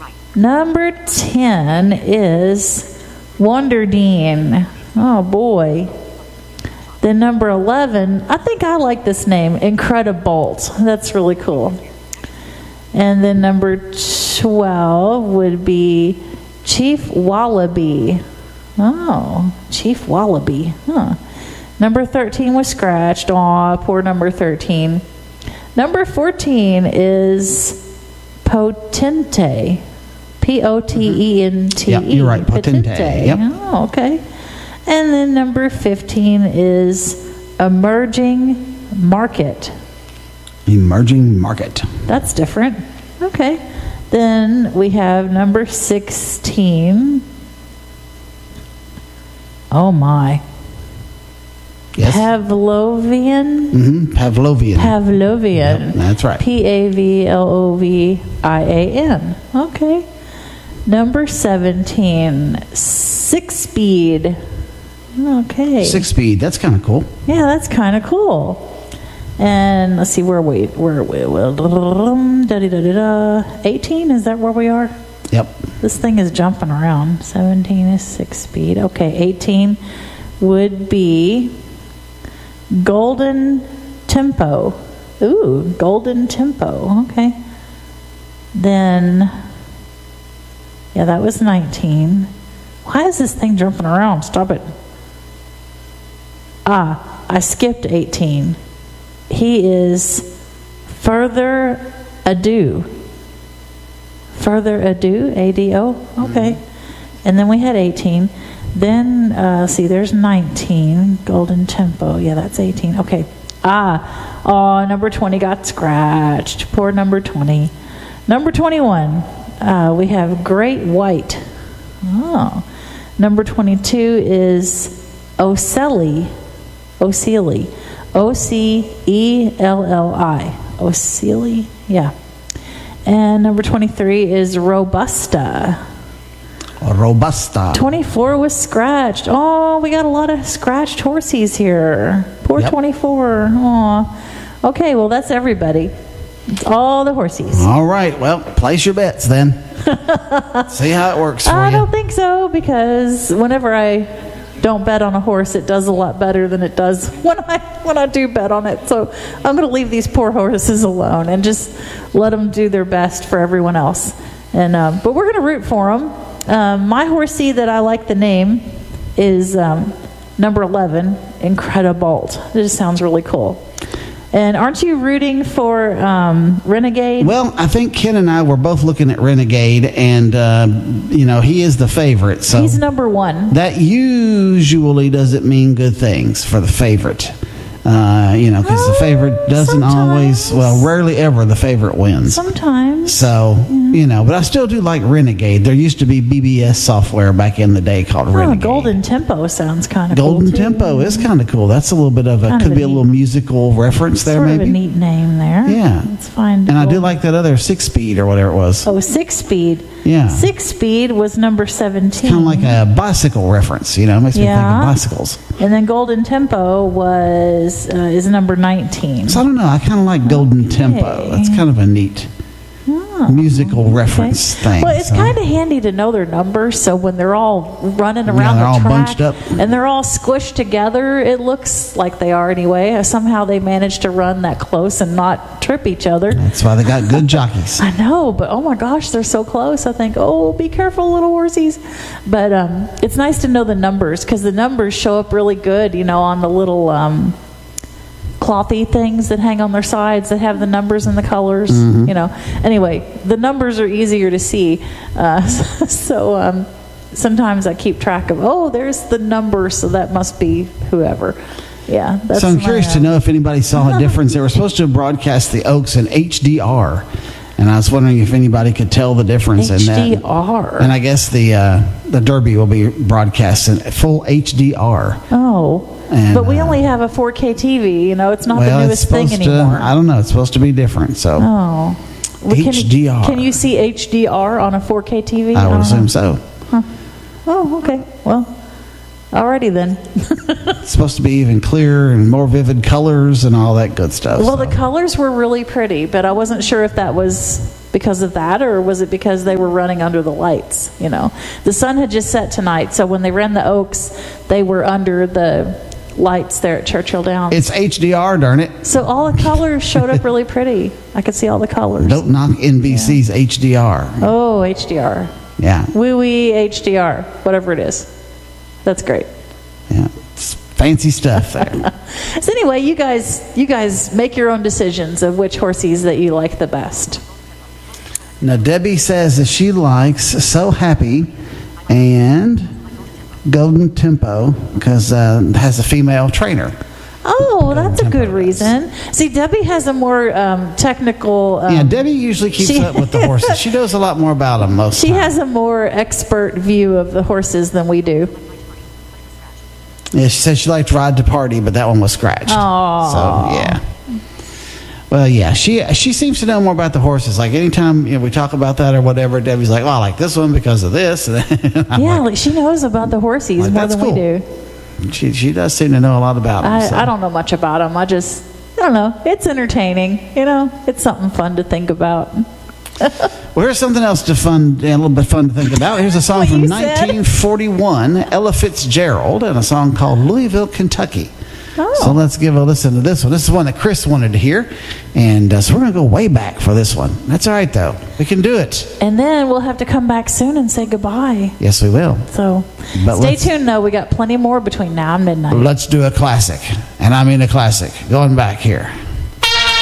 Number 10 is Wonder Dean. Oh, boy. Then number 11, I think I like this name, Incredibolt. That's really cool. And then number 12 would be Chief Wallaby. Oh, Chief Wallaby. Huh. Number 13 was scratched. Aw, poor number 13. Number 14 is Potente. Potente. Yeah, you're right, Potente. Yep. Oh, okay. And then number 15 is Emerging Market. Emerging Market. That's different. Okay. Then we have number 16. Oh my. Yes. Pavlovian? Pavlovian. Pavlovian. Yep, that's right. Pavlovian. Okay. Number 17. Six-speed. Okay. Six-speed. That's kind of cool. Yeah, that's kind of cool. And let's see, where are we? 18, is that where we are? Yep. This thing is jumping around. 17 is 6-speed. Okay, 18 would be Golden Tempo. Ooh, Golden Tempo. Okay. Then, yeah, that was 19. Why is this thing jumping around? Stop it. I skipped 18. He is Further Ado. Further Ado, A-D-O. Okay. And then we had 18. Then, see, there's 19. Golden Tempo. Yeah, that's 18. Okay. Number 20 got scratched. Poor number 20. Number 21, we have Great White. Oh. Number 22 is Ocelli. Ocelli. O-C-E-L-L-I. Ocelli? Yeah. And number 23 is Robusta. Robusta. 24 was scratched. Oh, we got a lot of scratched horsies here. Poor 24. Oh. Okay, well, that's everybody. It's all the horsies. All right. Well, place your bets then. See how it works for you. I don't think so, because whenever I don't bet on a horse, it does a lot better than it does when I do bet on it. So I'm going to leave these poor horses alone and just let them do their best for everyone else. And but we're going to root for them. My horsey that I like the name is number 11, Incredibolt. It just sounds really cool. And aren't you rooting for Renegade? Well, I think Ken and I were both looking at Renegade, and he is the favorite. So he's number 1. That usually doesn't mean good things for the favorite. Because the favorite doesn't always, rarely ever the favorite wins. Sometimes. So, but I still do like Renegade. There used to be BBS software back in the day called Renegade. Golden Tempo sounds kind of cool. Golden Tempo is kind of cool. That's a little bit of a little musical reference there, maybe. Sort of a neat name there. Yeah. It's fine. And I do like that other 6-speed or whatever it was. Oh, 6-speed. Yeah. 6-speed was number 17. It's kind of like a bicycle reference, makes me think of bicycles. And then Golden Tempo is number 19. So I don't know, I kind of like Golden Tempo. That's kind of a neat musical reference thing. Well, it's kind of handy to know their numbers, so when they're all running around they're the all track bunched up. and they're all squished together, it looks like they are anyway. Somehow they managed to run that close and not trip each other. That's why they got good jockeys. I know, but oh my gosh, they're so close. I think, be careful, little horsies. But it's nice to know the numbers, because the numbers show up really good, on the little clothy things that hang on their sides that have the numbers and the colors. Anyway, the numbers are easier to see, so sometimes I keep track of, there's the number, so that must be whoever. Yeah, that's so I'm curious to know if anybody saw a difference. They were supposed to broadcast the Oaks in HDR, and I was wondering if anybody could tell the difference in that. HDR. And I guess the Derby will be broadcast in full HDR. But we only have a 4K TV. It's not the newest thing anymore. I don't know. It's supposed to be different. So. HDR. Can you see HDR on a 4K TV? I would assume so. Huh. Oh, okay. Well, alrighty then. It's supposed to be even clearer and more vivid colors and all that good stuff. Well, the colors were really pretty, but I wasn't sure if that was because of that, or was it because they were running under the lights? You know, the sun had just set tonight, so when they ran the Oaks, they were under the lights there at Churchill Downs. It's HDR, darn it. So all the colors showed up really pretty. I could see all the colors. Don't knock NBC's HDR. Oh, HDR. Yeah. Woo-wee HDR, whatever it is. That's great. Yeah. It's fancy stuff there. So anyway, you guys make your own decisions of which horses that you like the best. Now, Debbie says that she likes So Happy and Golden Tempo because it has a female trainer. Oh, that's a good reason. See, Debbie has a more technical... yeah, Debbie usually keeps up with the horses. She knows a lot more about them most She times. has a more expert view of the horses than we do. Yeah, she said she liked Ride to Party, but that one was scratched. Aww. So, yeah. Well, yeah, she seems to know more about the horses. Like, anytime we talk about that or whatever, Debbie's like, well, I like this one because of this. Yeah, like she knows about the horses more than we do. She does seem to know a lot about them. I don't know much about them. I don't know. It's entertaining. It's something fun to think about. Well, here's something else a little bit fun to think about. Here's a song from 1941, Ella Fitzgerald, and a song called Louisville, Kentucky. Oh. So let's give a listen to this one. This is one that Chris wanted to hear, and so we're going to go way back for this one. That's all right, though. We can do it. And then we'll have to come back soon and say goodbye. Yes, we will. So stay tuned, though. We got plenty more between now and midnight. Let's do a classic, and I mean a classic. Going back here.